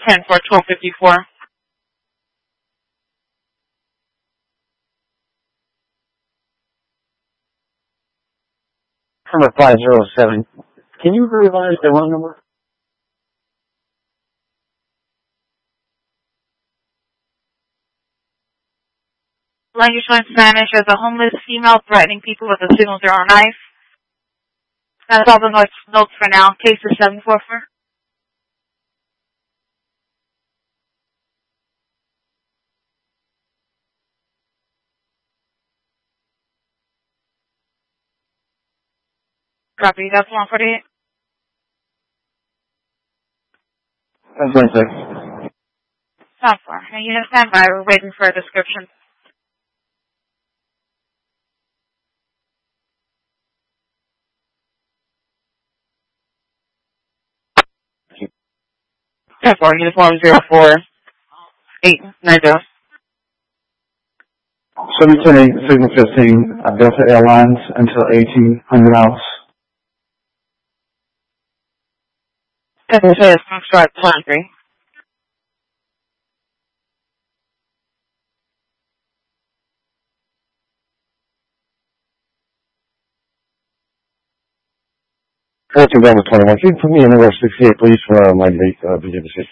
10-4, 1254. Number 507. Can you revise the wrong number? Language in Spanish as a homeless female threatening people with a signal through a knife. That's all the notes for now. Case is 744. Copy. That's 148. That's 26. Not far. And you stand by. We're waiting for a description. That's for uniform 04890. 778, Signal 15, Delta Airlines until 1800 hours. As I said, it's start plan 3. Fourteen Delta 21. Can you put me in number 68, please, for my date, BJBC?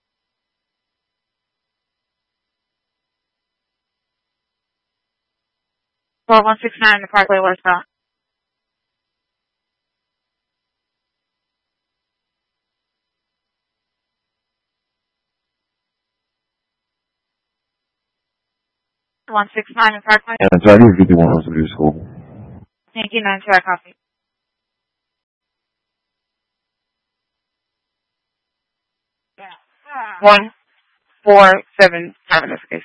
169 the Parkway westbound. .169 in Parkway. And it's already 51 hours to do school. Thank you, 9 track copy. Yeah. 1477 in this case.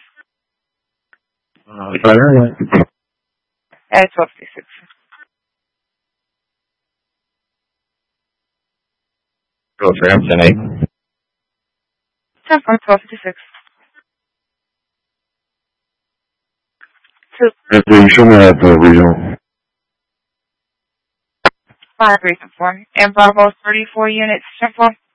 At 1256. Go for Hampton 8. 10-1256. You show me at the regional. 5 reason 4. And Bravo 34 units, 10-4.